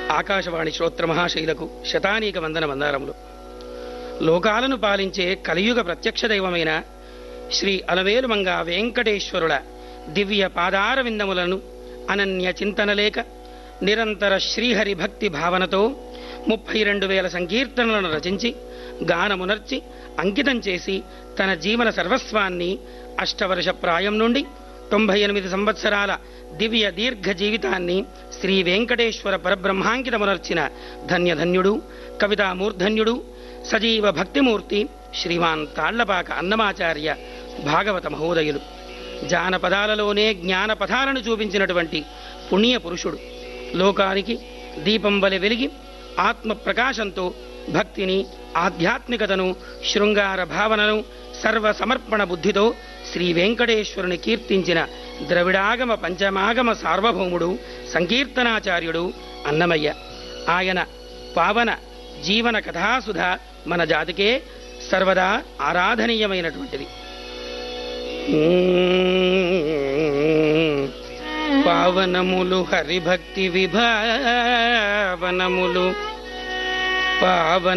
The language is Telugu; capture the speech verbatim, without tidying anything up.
ఆకాశవాణి శ్రోత్ర మహాశైలకు శతానీక వందన వందనములు. లోకాలను పాలించే కలియుగ ప్రత్యక్ష దైవమైన శ్రీ అలవేలుమంగ వెంకటేశ్వరుల దివ్య పాదార విందములను అనన్య చింతనలేక నిరంతర శ్రీహరి భక్తి భావనతో ముప్పై రెండు వేల సంకీర్తనలను రచించి గానమునర్చి అంకితం చేసి తన జీవన సర్వస్వాన్ని అష్టవర్ష ప్రాయం నుండి తొంభై ఎనిమిది సంవత్సరాల దివ్య దీర్ఘ జీవితాన్ని శ్రీ వెంకటేశ్వర పరబ్రహ్మాంకితమునర్చిన ధన్యధన్యుడు కవితామూర్ధన్యుడు సజీవ భక్తిమూర్తి శ్రీమాన్ తాళ్లపాక అన్నమాచార్య భాగవత మహోదయులు. జానపదాలలోనే జ్ఞానపథాలను చూపించినటువంటి పుణ్య పురుషుడు. లోకానికి దీపం వలె వెలిగి ఆత్మ ప్రకాశంతో భక్తిని ఆధ్యాత్మికతను శృంగార భావనను సర్వసమర్పణ బుద్ధితో శ్రీ వెంకటేశ్వరుని కీర్తించిన ద్రవిడాగమ పంచమాగమ సార్వభౌముడు సంకీర్తనాచార్యుడు అన్నమయ్య. ఆయన పావన జీవన కథాసుధ మన జాతికే సర్వదా ఆరాధనీయమైనటువంటిది. పావనములు హరిభక్తి విభావనములు పావన